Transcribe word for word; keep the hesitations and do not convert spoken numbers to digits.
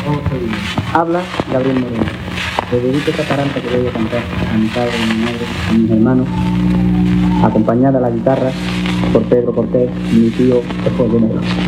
Habla Gabriel Moreno. Le dedico esta taranta que voy a cantar a mi padre, a mi madre, a mis hermanos, acompañada a la guitarra por Pedro Cortés y mi tío Jorge Negro.